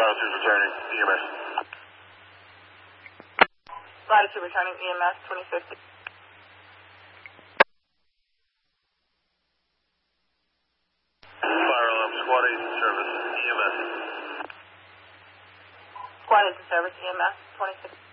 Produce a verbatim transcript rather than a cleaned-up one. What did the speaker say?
Latitude returning E M S. Latitude returning E M S twenty fifty. Fire alarm squad eight in service E M S. Squad eight in service E M S twenty fifty.